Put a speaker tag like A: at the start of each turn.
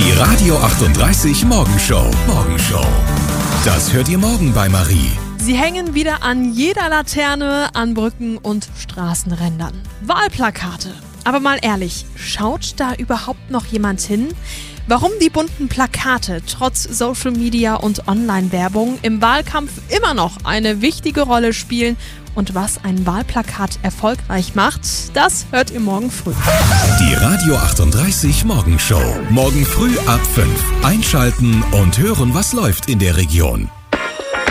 A: Die Radio 38 Morgenshow. Das hört ihr morgen bei Marie.
B: Sie hängen wieder an jeder Laterne, an Brücken und Straßenrändern. Wahlplakate. Aber mal ehrlich, schaut da überhaupt noch jemand hin? Warum die bunten Plakate trotz Social Media und Online-Werbung im Wahlkampf immer noch eine wichtige Rolle spielen und was ein Wahlplakat erfolgreich macht, das hört ihr morgen früh.
A: Die Radio 38 Morgenshow. Morgen früh ab 5. Einschalten und hören, was läuft in der Region.